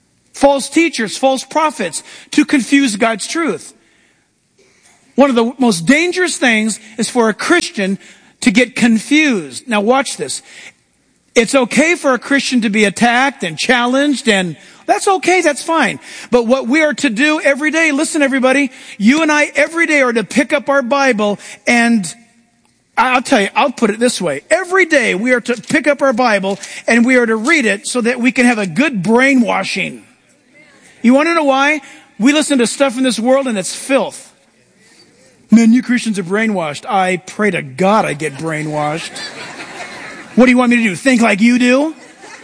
false teachers, false prophets to confuse God's truth. One of the most dangerous things is for a Christian to get confused. Now watch this. It's okay for a Christian to be attacked and challenged, and that's okay, that's fine. But what we are to do every day, listen everybody, you and I every day are to pick up our Bible, and I'll tell you, I'll put it this way. Every day we are to pick up our Bible and we are to read it so that we can have a good brainwashing. You want to know why? We listen to stuff in this world and it's filth. Man, you Christians are brainwashed. I pray to God I get brainwashed. What do you want me to do? Think like you do?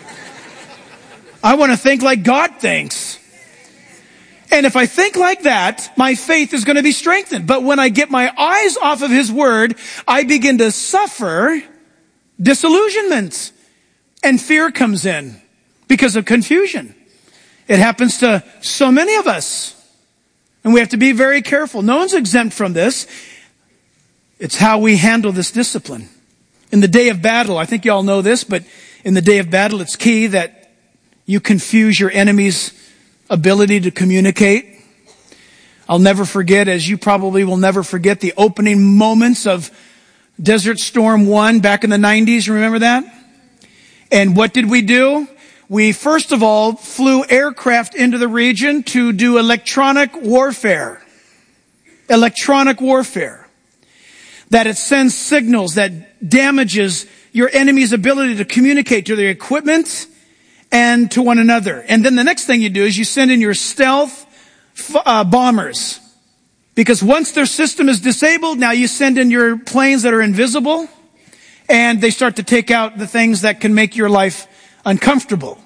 I want to think like God thinks. And if I think like that, my faith is going to be strengthened. But when I get my eyes off of His Word, I begin to suffer disillusionment. And fear comes in because of confusion. It happens to so many of us. And we have to be very careful. No one's exempt from this. It's how we handle this discipline. In the day of battle, I think you all know this, but in the day of battle, it's key that you confuse your enemy's ability to communicate. I'll never forget, as you probably will never forget, the opening moments of Desert Storm one back in the nineties. Remember that? And what did we do? We first of all flew aircraft into the region to do electronic warfare. Electronic warfare. That it sends signals that damages your enemy's ability to communicate to their equipment and to one another. And then the next thing you do is you send in your stealth uh, bombers. Because once their system is disabled, now you send in your planes that are invisible, and they start to take out the things that can make your life uncomfortable.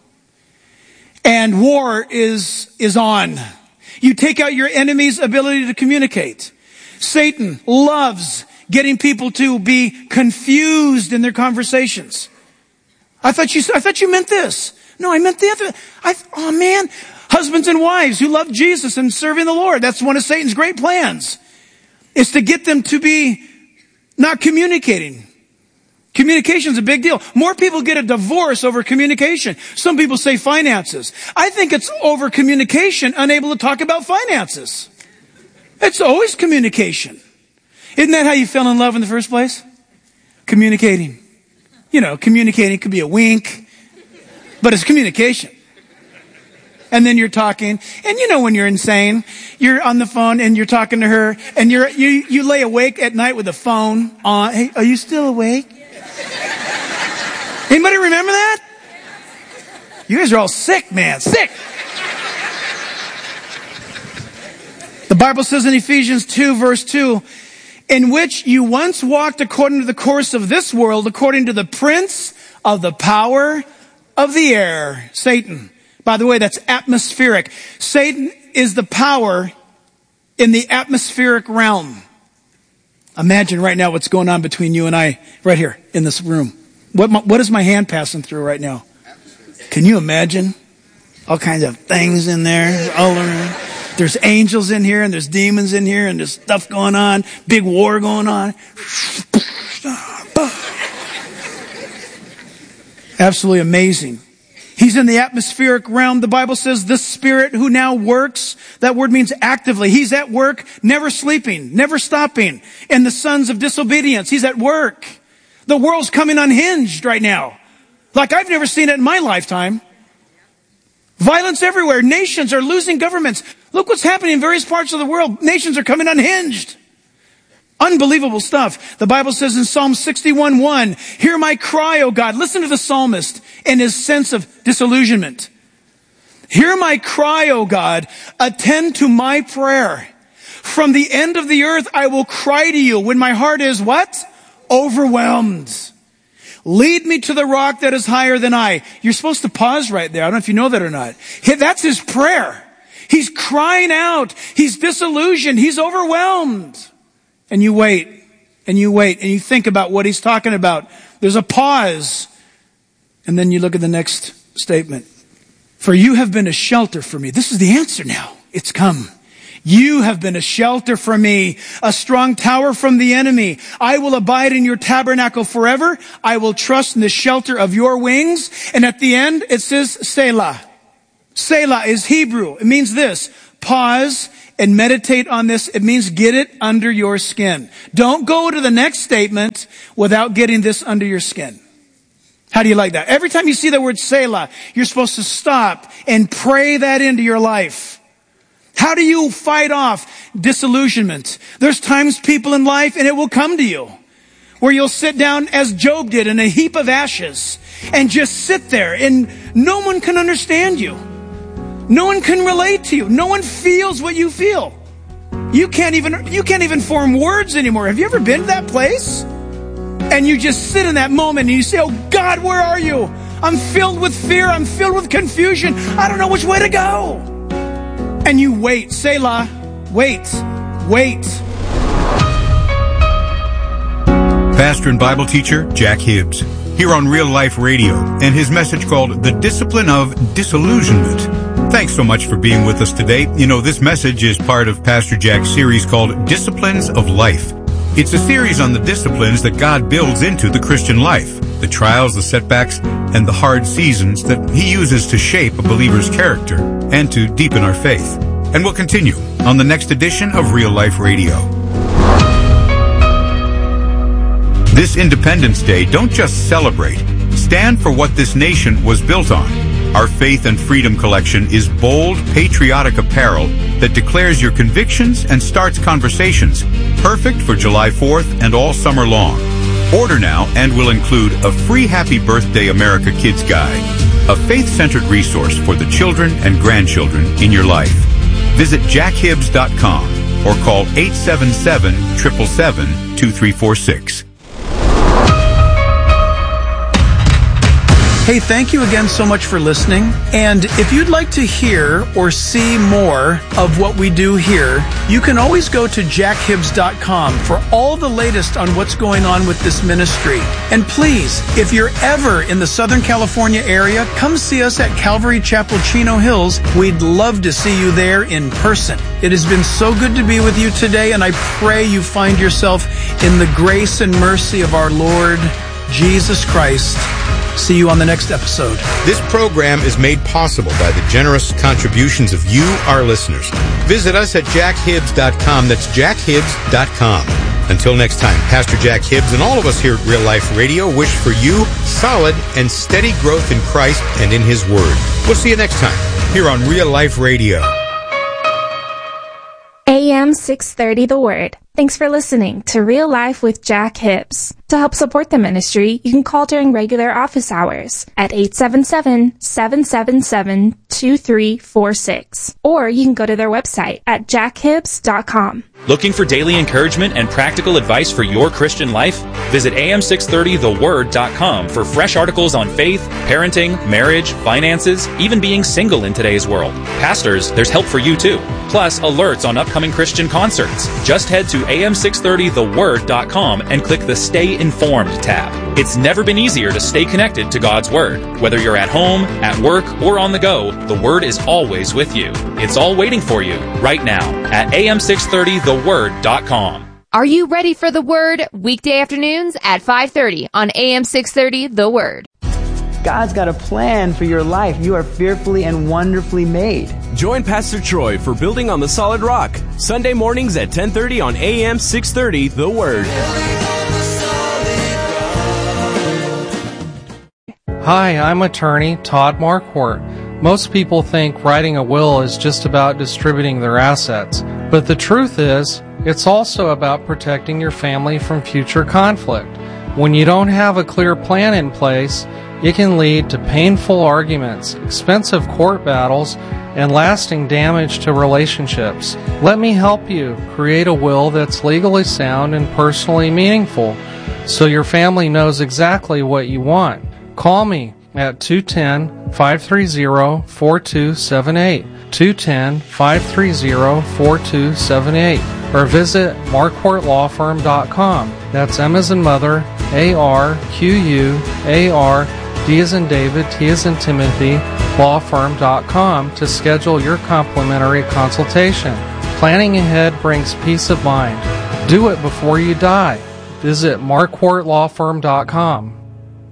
And war is, is on. You take out your enemy's ability to communicate. Satan loves getting people to be confused in their conversations. I thought you, I thought you meant this. No, I meant the other. I, oh man, husbands and wives who love Jesus and serving the Lord. That's one of Satan's great plans, is to get them to be not communicating. Communication is a big deal. More people get a divorce over communication. Some people say finances. I think it's over communication, unable to talk about finances. It's always communication. Isn't that how you fell in love in the first place? Communicating. You know, communicating could be a wink, but it's communication. And then you're talking, and you know when you're insane, you're on the phone and you're talking to her, and you're you you lay awake at night with the phone on. Hey, are you still awake? Anybody remember that? You guys are all sick, man. Sick. The Bible says in Ephesians two, verse two, in which you once walked according to the course of this world, according to the prince of the power of the air, Satan. By the way, that's atmospheric. Satan is the power in the atmospheric realm. Imagine right now what's going on between you and I right here in this room. What, what is my hand passing through right now? Can you imagine? All kinds of things in there, all around. There's angels in here, and there's demons in here, and there's stuff going on. Big war going on. Absolutely amazing. He's in the atmospheric realm. The Bible says the Spirit who now works, that word means actively. He's at work, never sleeping, never stopping. And the sons of disobedience, he's at work. The world's coming unhinged right now. Like I've never seen it in my lifetime. Violence everywhere. Nations are losing governments. Look what's happening in various parts of the world. Nations are coming unhinged. Unbelievable stuff. The Bible says in Psalm sixty-one one, hear my cry, O God. Listen to the psalmist and his sense of disillusionment. Hear my cry, O God. Attend to my prayer. From the end of the earth I will cry to you when my heart is what? Overwhelmed. Lead me to the rock that is higher than I. You're supposed to pause right there. I don't know if you know that or not. That's his prayer. He's crying out. He's disillusioned. He's overwhelmed. And you wait, and you wait, and you think about what he's talking about. There's a pause. And then you look at the next statement. For you have been a shelter for me. This is the answer now. It's come. You have been a shelter for me, a strong tower from the enemy. I will abide in your tabernacle forever. I will trust in the shelter of your wings. And at the end, it says, Selah. Selah is Hebrew. It means this: pause and meditate on this. It means get it under your skin. Don't go to the next statement without getting this under your skin. How do you like that? Every time you see the word Selah, you're supposed to stop and pray that into your life. How do you fight off disillusionment? There's times, people in life, and it will come to you, where you'll sit down as Job did in a heap of ashes and just sit there, and no one can understand you. No one can relate to you. No one feels what you feel. You can't even, you can't even form words anymore. Have you ever been to that place? And you just sit in that moment and you say, oh God, where are you? I'm filled with fear. I'm filled with confusion. I don't know which way to go. And you wait. Selah. Wait. Wait. Pastor and Bible teacher Jack Hibbs, here on Real Life Radio, and his message called The Discipline of Disillusionment. Thanks so much for being with us today. You know, this message is part of Pastor Jack's series called Disciplines of Life. It's a series on the disciplines that God builds into the Christian life, the trials, the setbacks, and the hard seasons that He uses to shape a believer's character and to deepen our faith. And we'll continue on the next edition of Real Life Radio. This Independence Day, don't just celebrate. Stand for what this nation was built on. Our Faith and Freedom collection is bold, patriotic apparel that declares your convictions and starts conversations. Perfect for July fourth and all summer long. Order now and will include a free Happy Birthday America Kids Guide, a faith-centered resource for the children and grandchildren in your life. Visit jack hibbs dot com or call eight seven seven, seven seven seven, two three four six. Hey, thank you again so much for listening. And if you'd like to hear or see more of what we do here, you can always go to jack hibbs dot com for all the latest on what's going on with this ministry. And please, if you're ever in the Southern California area, come see us at Calvary Chapel, Chino Hills. We'd love to see you there in person. It has been so good to be with you today, and I pray you find yourself in the grace and mercy of our Lord Jesus Christ. See you on the next episode. This program is made possible by the generous contributions of you, our listeners. Visit us at jack hibbs dot com. That's jack hibbs dot com. Until next time, Pastor Jack Hibbs and all of us here at Real Life Radio wish for you solid and steady growth in Christ and in His Word. We'll see you next time here on Real Life Radio. A M six thirty The Word. Thanks for listening to Real Life with Jack Hibbs. To help support the ministry, you can call during regular office hours at eight seven seven, seven seven seven, two three four six. Or you can go to their website at jack hibbs dot com. Looking for daily encouragement and practical advice for your Christian life? Visit A M six thirty the word dot com for fresh articles on faith, parenting, marriage, finances, even being single in today's world. Pastors, there's help for you too. Plus, alerts on upcoming Christian concerts. Just head to A M six thirty the word dot com and click the Stay Informed tab. It's never been easier to stay connected to God's Word. Whether you're at home, at work, or on the go, the Word is always with you. It's all waiting for you right now at A M six thirty the word dot com. Are you ready for the Word? Weekday afternoons at five thirty on A M six thirty The Word. God's got a plan for your life. You are fearfully and wonderfully made. Join Pastor Troy for Building on the Solid Rock, Sunday mornings at ten thirty on A M six thirty The Word. Hi, I'm attorney Todd Marquardt. Most people think writing a will is just about distributing their assets, but the truth is, it's also about protecting your family from future conflict. When you don't have a clear plan in place, it can lead to painful arguments, expensive court battles, and lasting damage to relationships. Let me help you create a will that's legally sound and personally meaningful, so your family knows exactly what you want. Call me at two one zero, five three zero, four two seven eight, two one zero, five three zero, four two seven eight, or visit marquardt law firm dot com. That's M as in mother, A R Q U A R, D as in David, T as in Timothy, law firm dot com to schedule your complimentary consultation. Planning ahead brings peace of mind. Do it before you die. Visit marquardt law firm dot com.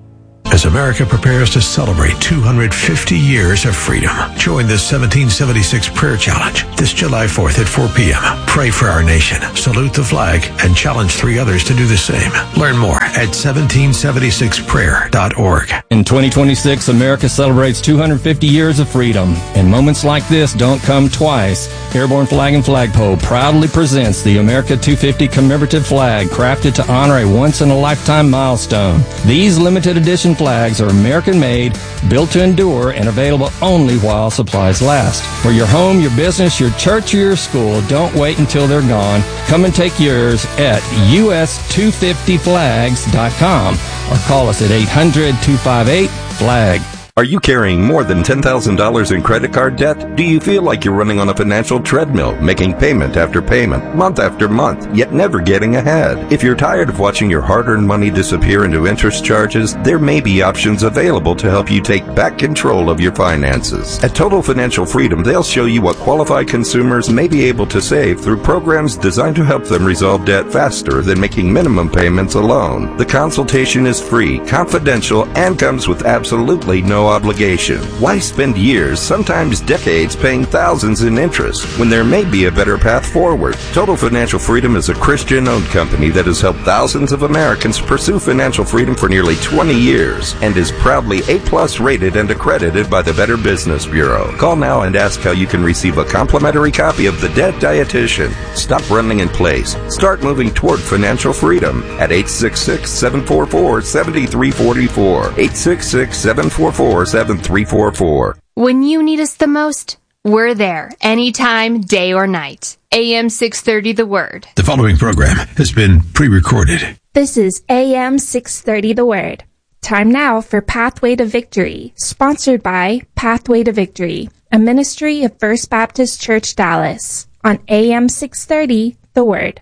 as America prepares to celebrate two hundred fifty years of freedom. Join the seventeen seventy-six Prayer Challenge this July fourth at four p.m. Pray for our nation, salute the flag, and challenge three others to do the same. Learn more at seventeen seventy-six prayer dot org. In twenty twenty-six, America celebrates two hundred fifty years of freedom, and moments like this don't come twice. Airborne Flag and Flagpole proudly presents the America two fifty commemorative flag, crafted to honor a once-in-a-lifetime milestone. These limited edition flags are American-made, built to endure, and available only while supplies last. For your home, your business, your church, or your school, don't wait until they're gone. Come and take yours at U S two fifty flags dot com or call us at eight hundred, two five eight, flag. Are you carrying more than ten thousand dollars in credit card debt? Do you feel like you're running on a financial treadmill, making payment after payment, month after month, yet never getting ahead? If you're tired of watching your hard-earned money disappear into interest charges, there may be options available to help you take back control of your finances. At Total Financial Freedom, they'll show you what qualified consumers may be able to save through programs designed to help them resolve debt faster than making minimum payments alone. The consultation is free, confidential, and comes with absolutely no obligation. Why spend years, sometimes decades, paying thousands in interest when there may be a better path forward? Total Financial Freedom is a Christian-owned company that has helped thousands of Americans pursue financial freedom for nearly twenty years and is proudly A plus rated and accredited by the Better Business Bureau. Call now and ask how you can receive a complimentary copy of The Debt Dietitian. Stop running in place. Start moving toward financial freedom at eight six six, seven four four, seven three four four. eight six six, seven four four, seven three four four. When you need us the most, we're there, anytime, day or night. A M six thirty The Word. The following program has been pre-recorded. This is A M six thirty The Word. Time now for Pathway to Victory, sponsored by Pathway to Victory, a ministry of First Baptist Church Dallas, on A M six thirty The Word.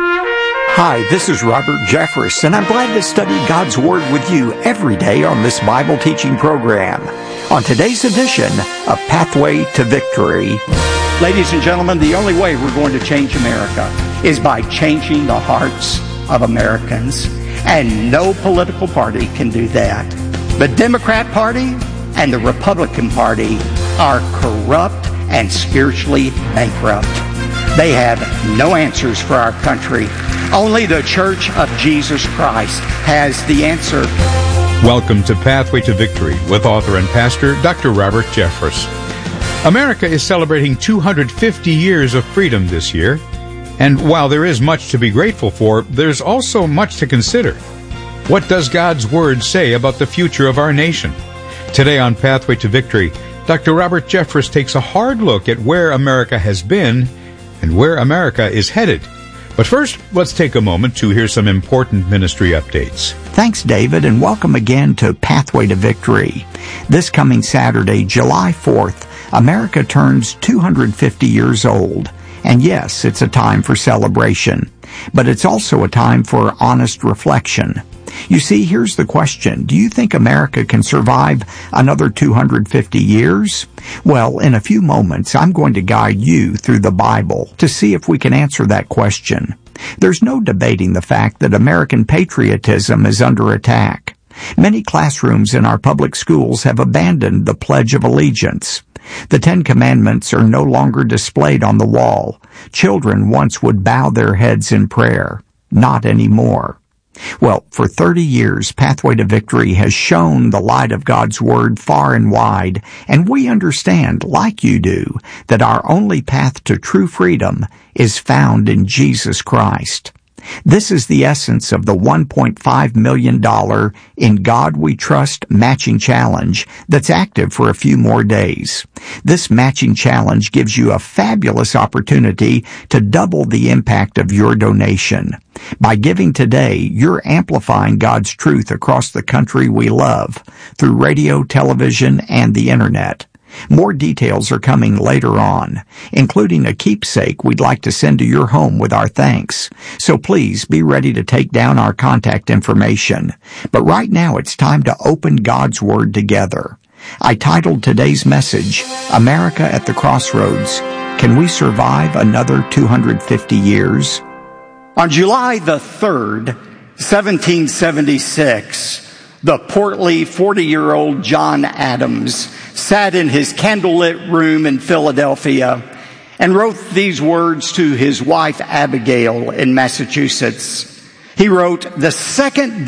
Hi, this is Robert Jeffress, and I'm glad to study God's Word with you every day on this Bible teaching program. On today's edition of Pathway to Victory. Ladies and gentlemen, the only way we're going to change America is by changing the hearts of Americans. And no political party can do that. The Democrat Party and the Republican Party are corrupt and spiritually bankrupt. They have no answers for our country. Only the Church of Jesus Christ has the answer. Welcome to Pathway to Victory with author and pastor Doctor Robert Jeffress. America is celebrating two hundred fifty years of freedom this year, and while there is much to be grateful for, there's also much to consider. What does God's Word say about the future of our nation? Today on Pathway to Victory, Doctor Robert Jeffress takes a hard look at where America has been and where America is headed. But first, let's take a moment to hear some important ministry updates. Thanks, David, and welcome again to Pathway to Victory. This coming Saturday, July fourth, America turns two hundred fifty years old. And yes, it's a time for celebration, but it's also a time for honest reflection. You see, here's the question. Do you think America can survive another two hundred fifty years? Well, in a few moments, I'm going to guide you through the Bible to see if we can answer that question. There's no debating the fact that American patriotism is under attack. Many classrooms in our public schools have abandoned the Pledge of Allegiance. The Ten Commandments are no longer displayed on the wall. Children once would bow their heads in prayer. Not anymore. Well, for thirty years, Pathway to Victory has shown the light of God's Word far and wide, and we understand, like you do, that our only path to true freedom is found in Jesus Christ. This is the essence of the one point five million dollars In God We Trust matching challenge that's active for a few more days. This matching challenge gives you a fabulous opportunity to double the impact of your donation. By giving today, you're amplifying God's truth across the country we love through radio, television, and the internet. More details are coming later on, including a keepsake we'd like to send to your home with our thanks. So please be ready to take down our contact information. But right now it's time to open God's Word together. I titled today's message, America at the Crossroads. Can we survive another two hundred fifty years? On July the third, seventeen seventy-six, The portly forty-year-old John Adams sat in his candlelit room in Philadelphia and wrote these words to his wife Abigail in Massachusetts. He wrote, "The second